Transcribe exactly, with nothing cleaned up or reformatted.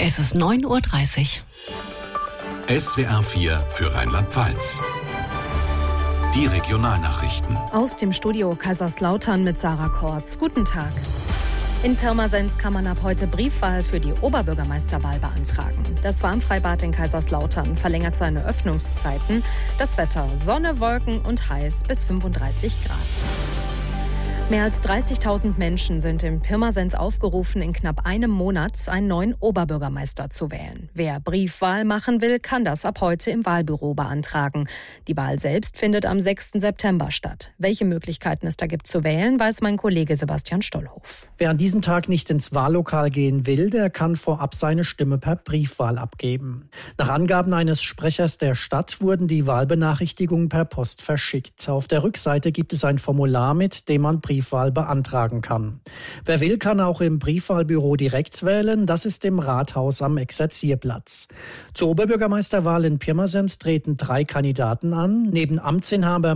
Es ist neun Uhr dreißig. S W R vier für Rheinland-Pfalz. Die Regionalnachrichten. Aus dem Studio Kaiserslautern mit Sarah Kortz. Guten Tag. In Pirmasens kann man ab heute Briefwahl für die Oberbürgermeisterwahl beantragen. Das Warmfreibad in Kaiserslautern verlängert seine Öffnungszeiten. Das Wetter: Sonne, Wolken und heiß bis fünfunddreißig Grad. Mehr als dreißigtausend Menschen sind in Pirmasens aufgerufen, in knapp einem Monat einen neuen Oberbürgermeister zu wählen. Wer Briefwahl machen will, kann das ab heute im Wahlbüro beantragen. Die Wahl selbst findet am sechsten September statt. Welche Möglichkeiten es da gibt zu wählen, weiß mein Kollege Sebastian Stollhof. Wer an diesem Tag nicht ins Wahllokal gehen will, der kann vorab seine Stimme per Briefwahl abgeben. Nach Angaben eines Sprechers der Stadt wurden die Wahlbenachrichtigungen per Post verschickt. Auf der Rückseite gibt es ein Formular, mit dem man Briefwahl beantragen kann. Wer will, kann auch im Briefwahlbüro direkt wählen. Das ist im Rathaus am Exerzierplatz. Zur Oberbürgermeisterwahl in Pirmasens treten drei Kandidaten an. Neben Amtsinhaber